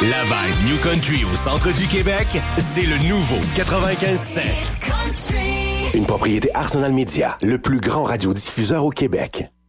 La vibe New Country au centre du Québec, c'est le nouveau 95.7. Une propriété Arsenal Media, le plus grand radiodiffuseur au Québec.